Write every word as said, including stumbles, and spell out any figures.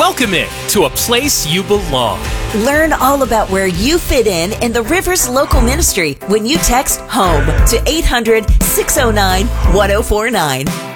Welcome in to a place you belong. Learn all about where you fit in in the Rivers Local Ministry when you text HOME to eight hundred, six oh nine, one oh four nine.